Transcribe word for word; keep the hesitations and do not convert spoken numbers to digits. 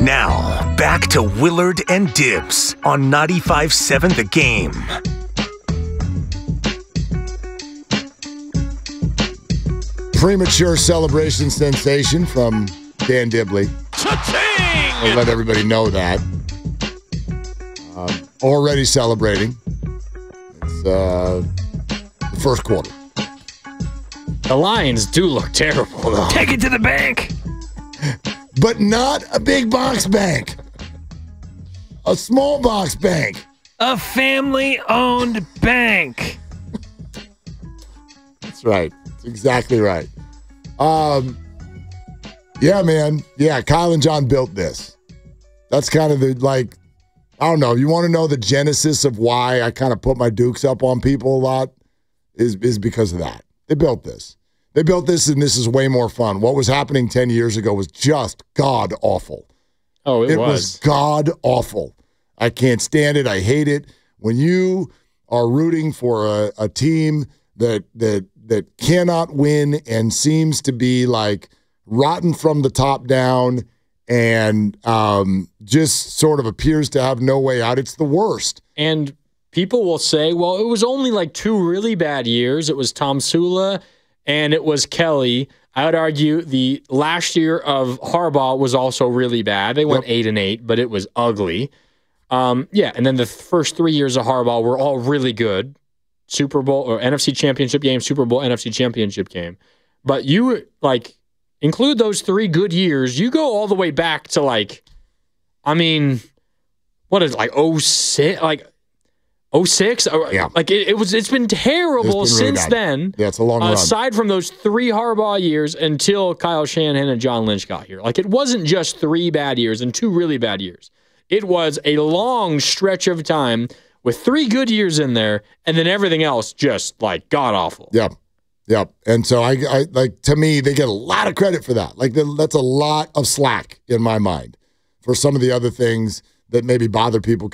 Now, back to Willard and Dibs on ninety-five seven The Game. Premature celebration sensation from Dan Dibley. Cha-ching! I'll let everybody know that. Um, already celebrating. It's uh, the first quarter. The Lions do look terrible, though. Take it to the bank. But not a big box bank. A small box bank. A family-owned bank. That's right. That's exactly right. Um, yeah, man. Yeah, Kyle and John built this. That's kind of the, like, I don't know. You want to know the genesis of why I kind of put my dukes up on people a lot is, is because of that. They built this. They built this, and this is way more fun. What was happening ten years ago was just god-awful. Oh, it, it was. was god-awful. I can't stand it. I hate it. When you are rooting for a, a team that that that cannot win and seems to be like rotten from the top down and um, just sort of appears to have no way out, it's the worst. And people will say, well, it was only like two really bad years. It was Tom Sula and it was Kelly. I would argue the last year of Harbaugh was also really bad. They went yep. eight and eight, but it was ugly. Um, yeah, and then the first three years of Harbaugh were all really good. Super Bowl or N F C Championship game, Super Bowl, N F C Championship game. But you, like, include those three good years, you go all the way back to, like, I mean, what is it, like oh six? Like, oh six? Yeah. Like, it, it was, it's been terrible it's been really since bad. then. Yeah, it's a long uh, run. Aside from those three Harbaugh years until Kyle Shanahan and John Lynch got here. Like, it wasn't just three bad years and two really bad years. It was a long stretch of time with three good years in there, and then everything else just, like, god-awful. Yep. Yep. And so, I, I like, to me, they get a lot of credit for that. Like, that's a lot of slack in my mind for some of the other things that maybe bother people